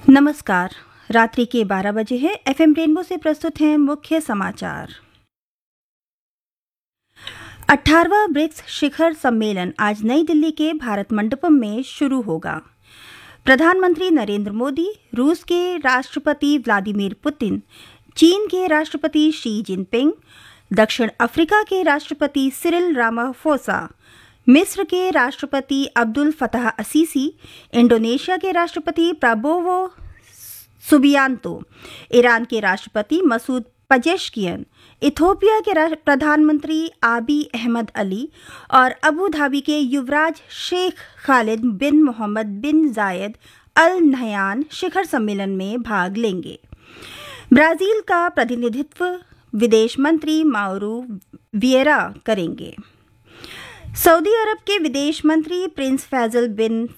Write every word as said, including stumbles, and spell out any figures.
नमस्कार। रात्रि के बारह बजे है। एफएम रेनबो से प्रस्तुत हैं मुख्य समाचार। अठारहवां ब्रिक्स शिखर सम्मेलन आज नई दिल्ली के भारत मंडपम में शुरू होगा। प्रधानमंत्री नरेंद्र मोदी, रूस के राष्ट्रपति व्लादिमीर पुतिन, चीन के राष्ट्रपति शी जिनपिंग, दक्षिण अफ्रीका के राष्ट्रपति सिरिल रामाफोसा, मिस्र के राष्ट्रपति अब्दुल फताह असीसी, इंडोनेशिया के राष्ट्रपति प्राबोवो सुबियांतो, ईरान के राष्ट्रपति मसूद पजेश्कियन, इथोपिया के प्रधानमंत्री आबी अहमद अली और अबू धाबी के युवराज शेख खालिद बिन मोहम्मद बिन जायद अल नहयान शिखर सम्मेलन में भाग लेंगे। ब्राजील का प्रतिनिधित्व विदेश मंत्री माउरो विएरा करेंगे। सऊदी अरब के विदेश मंत्री प्रिंस फैजल बिन